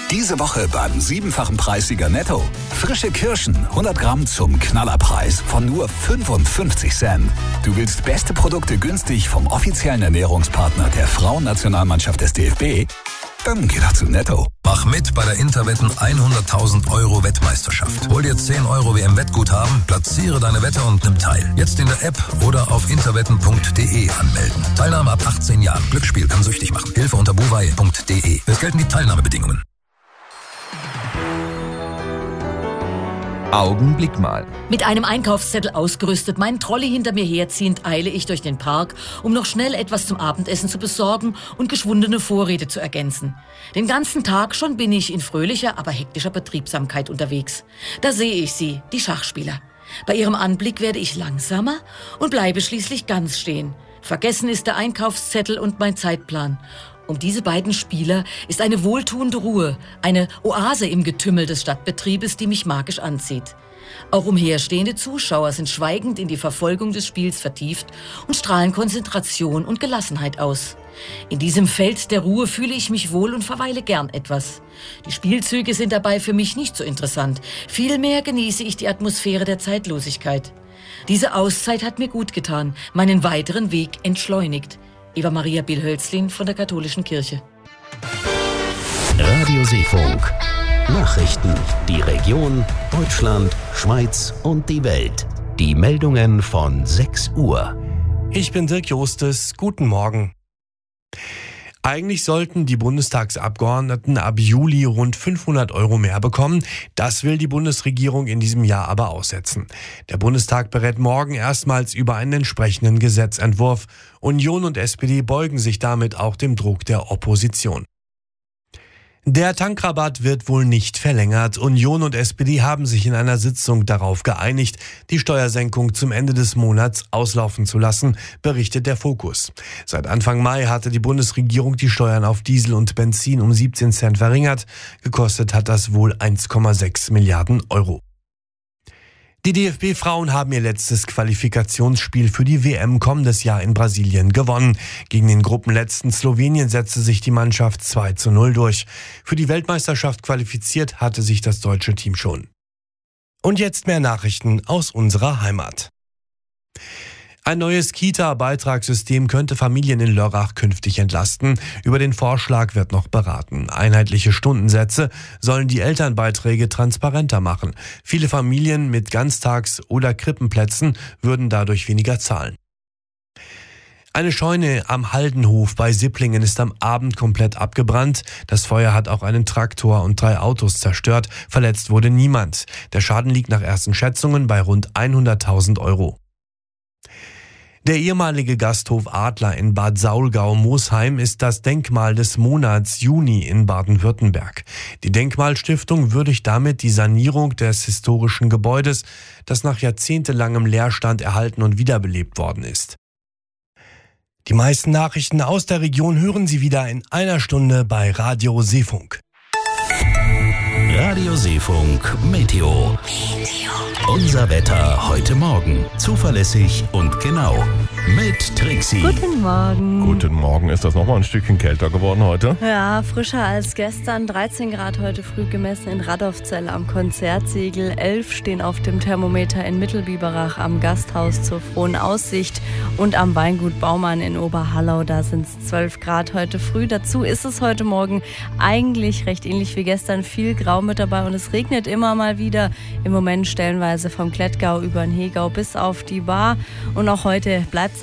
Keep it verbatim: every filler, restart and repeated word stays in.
Diese Woche beim siebenfachen Preissieger Netto. Frische Kirschen, hundert Gramm zum Knallerpreis von nur fünfundfünfzig Cent. Du willst beste Produkte günstig vom offiziellen Ernährungspartner der Frauennationalmannschaft des D F B? Dann geh doch zu Netto. Mach mit bei der Interwetten hunderttausend Euro Wettmeisterschaft. Hol dir zehn Euro W M-Wettguthaben, platziere deine Wette und nimm teil. Jetzt in der App oder auf interwetten punkt de anmelden. Teilnahme ab achtzehn Jahren. Glücksspiel kann süchtig machen. Hilfe unter buwei punkt de. Es gelten die Teilnahmebedingungen. Augenblick mal. Mit einem Einkaufszettel ausgerüstet, meinen Trolley hinter mir herziehend, eile ich durch den Park, um noch schnell etwas zum Abendessen zu besorgen und geschwundene Vorräte zu ergänzen. Den ganzen Tag schon bin ich in fröhlicher, aber hektischer Betriebsamkeit unterwegs. Da sehe ich sie, die Schachspieler. Bei ihrem Anblick werde ich langsamer und bleibe schließlich ganz stehen. Vergessen ist der Einkaufszettel und mein Zeitplan. Um diese beiden Spieler ist eine wohltuende Ruhe, eine Oase im Getümmel des Stadtbetriebes, die mich magisch anzieht. Auch umherstehende Zuschauer sind schweigend in die Verfolgung des Spiels vertieft und strahlen Konzentration und Gelassenheit aus. In diesem Feld der Ruhe fühle ich mich wohl und verweile gern etwas. Die Spielzüge sind dabei für mich nicht so interessant. Vielmehr genieße ich die Atmosphäre der Zeitlosigkeit. Diese Auszeit hat mir gut getan, meinen weiteren Weg entschleunigt. Eva Maria Bill-Hölzlin von der Katholischen Kirche. Radio Seefunk. Nachrichten. Die Region, Deutschland, Schweiz und die Welt. Die Meldungen von sechs Uhr. Ich bin Dirk Jostes. Guten Morgen. Eigentlich sollten die Bundestagsabgeordneten ab Juli rund fünfhundert Euro mehr bekommen. Das will die Bundesregierung in diesem Jahr aber aussetzen. Der Bundestag berät morgen erstmals über einen entsprechenden Gesetzentwurf. Union und S P D beugen sich damit auch dem Druck der Opposition. Der Tankrabatt wird wohl nicht verlängert. Union und S P D haben sich in einer Sitzung darauf geeinigt, die Steuersenkung zum Ende des Monats auslaufen zu lassen, berichtet der Fokus. Seit Anfang Mai hatte die Bundesregierung die Steuern auf Diesel und Benzin um siebzehn Cent verringert. Gekostet hat das wohl eins Komma sechs Milliarden Euro. Die D F B-Frauen haben ihr letztes Qualifikationsspiel für die W M kommendes Jahr in Brasilien gewonnen. Gegen den Gruppenletzten Slowenien setzte sich die Mannschaft zwei zu null durch. Für die Weltmeisterschaft qualifiziert hatte sich das deutsche Team schon. Und jetzt mehr Nachrichten aus unserer Heimat. Ein neues Kita-Beitragssystem könnte Familien in Lörrach künftig entlasten. Über den Vorschlag wird noch beraten. Einheitliche Stundensätze sollen die Elternbeiträge transparenter machen. Viele Familien mit Ganztags- oder Krippenplätzen würden dadurch weniger zahlen. Eine Scheune am Haldenhof bei Sipplingen ist am Abend komplett abgebrannt. Das Feuer hat auch einen Traktor und drei Autos zerstört. Verletzt wurde niemand. Der Schaden liegt nach ersten Schätzungen bei rund hunderttausend Euro. Der ehemalige Gasthof Adler in Bad Saulgau-Mosheim ist das Denkmal des Monats Juni in Baden-Württemberg. Die Denkmalstiftung würdigt damit die Sanierung des historischen Gebäudes, das nach jahrzehntelangem Leerstand erhalten und wiederbelebt worden ist. Die meisten Nachrichten aus der Region hören Sie wieder in einer Stunde bei Radio Seefunk. Radio Seefunk Meteo. Unser Wetter heute Morgen. Zuverlässig und genau. Mit Trixie. Guten Morgen. Guten Morgen. Ist das nochmal ein Stückchen kälter geworden heute? Ja, frischer als gestern. dreizehn Grad heute früh gemessen in Radolfzell am Konzertsiegel. elf stehen auf dem Thermometer in Mittelbiberach am Gasthaus zur Frohen Aussicht. Und am Weingut Baumann in Oberhallau, da sind es zwölf Grad heute früh. Dazu ist es heute Morgen eigentlich recht ähnlich wie gestern. Viel Grau mit dabei und es regnet immer mal wieder. Im Moment stellenweise vom Klettgau über den Hegau bis auf die Bar. Und auch heute bleibt